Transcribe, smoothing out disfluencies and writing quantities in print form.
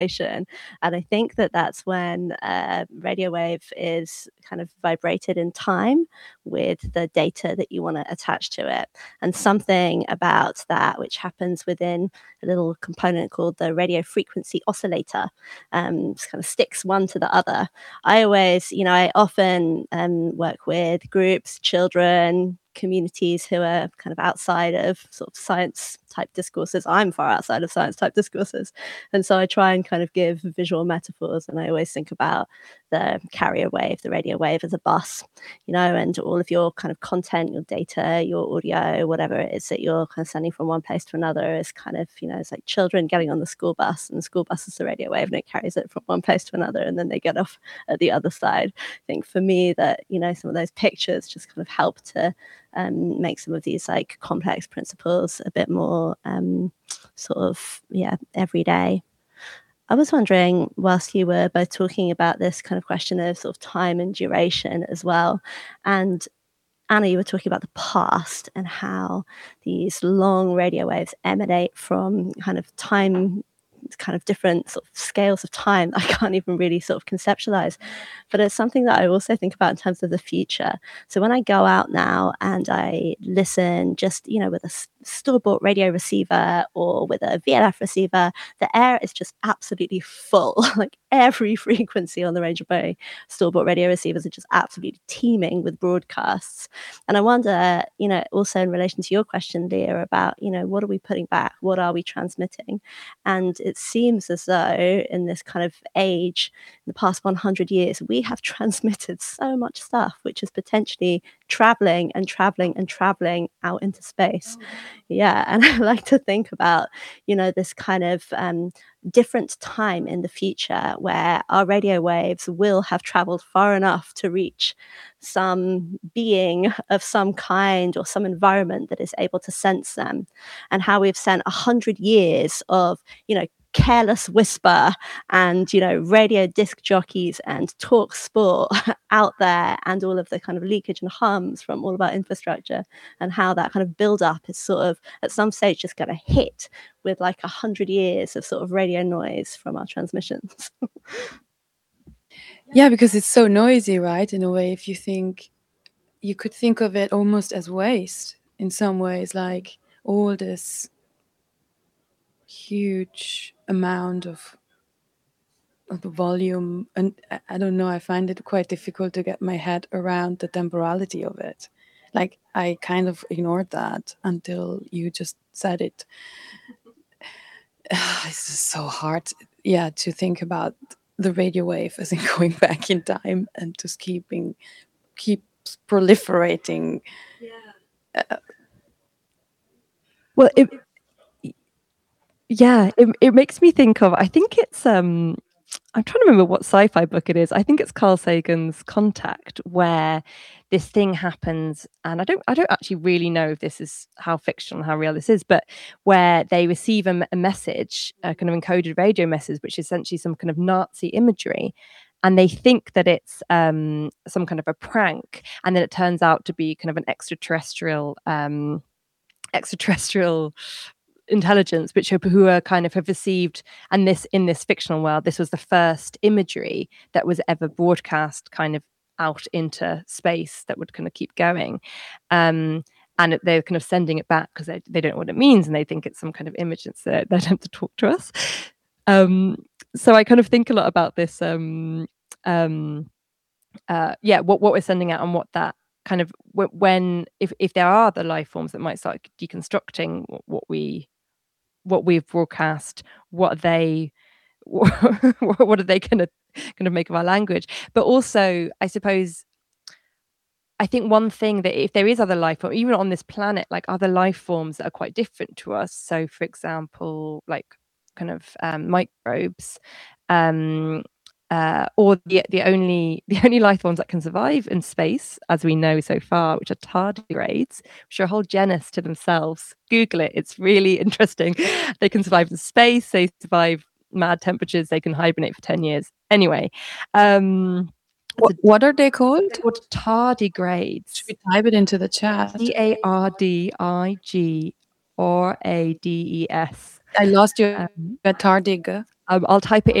and I think that that's when radio wave is kind of vibrated in time with the data that you want to attach to it. And something about that which happens within a little component called the radio frequency oscillator just kind of sticks one to the other. I often work with groups, children, communities who are kind of outside of sort of science type discourses. I'm far outside of science type discourses. And so I try and kind of give visual metaphors. And I always think about the carrier wave, the radio wave as a bus, and all of your kind of content, your data, your audio, whatever it is that you're kind of sending from one place to another is kind of, it's like children getting on the school bus, and the school bus is the radio wave and it carries it from one place to another, and then they get off at the other side. I think for me that, some of those pictures just kind of help to make some of these like complex principles a bit more everyday. I was wondering, whilst you were both talking about this kind of question of sort of time and duration as well, and Anna, you were talking about the past and how these long radio waves emanate from kind of time, kind of different sort of scales of time I can't even really sort of conceptualize. But it's something that I also think about in terms of the future. So when I go out now and I listen just, with a store-bought radio receiver or with a VLF receiver, the air is just absolutely full. Like every frequency on the range of my store-bought radio receivers are just absolutely teeming with broadcasts. And I wonder, also in relation to your question, Leah, about, what are we putting back? What are we transmitting? And it seems as though in this kind of age, in the past 100 years, we have transmitted so much stuff, which is potentially traveling and traveling and traveling out into space. Yeah. And I like to think about, this kind of different time in the future where our radio waves will have traveled far enough to reach some being of some kind or some environment that is able to sense them, and how we've sent 100 years of, careless whisper and radio disc jockeys and talk sport out there, and all of the kind of leakage and hums from all of our infrastructure, and how that kind of build up is sort of at some stage just going to hit with like 100 years of sort of radio noise from our transmissions. Yeah, because it's so noisy, right? In a way, if you could think of it almost as waste in some ways, like all this huge amount of the volume. And I don't know, I find it quite difficult to get my head around the temporality of it. Like I kind of ignored that until you just said it. It's just so hard, to think about the radio wave as in going back in time and just keeps proliferating. Well, it makes me think of, I think it's I'm trying to remember what sci-fi book it is. I think it's Carl Sagan's Contact, where this thing happens, and I don't actually really know if this is how fictional, how real this is, but where they receive a message, a kind of encoded radio message, which is essentially some kind of Nazi imagery, and they think that it's some kind of a prank, and then it turns out to be kind of an extraterrestrial intelligence, who are kind of have received, and this in this fictional world, this was the first imagery that was ever broadcast kind of out into space that would kind of keep going, and they're kind of sending it back because they don't know what it means, and they think it's some kind of image that's they don't have to talk to us. So I kind of think a lot about this what we're sending out, and what that kind of if there are other life forms that might start deconstructing what we've broadcast, what are they kind of make of our language. But also, I suppose, I think one thing that if there is other life form, even on this planet, like other life forms that are quite different to us, so for example, like kind of microbes, or the only life forms that can survive in space, as we know so far, which are tardigrades, which are a whole genus to themselves. Google it; it's really interesting. They can survive in space. They survive mad temperatures. They can hibernate for 10 years. Anyway, what are they called? They're called tardigrades. Should we type it into the chat? TARDIGRADES. I lost you at tardig. I'll type it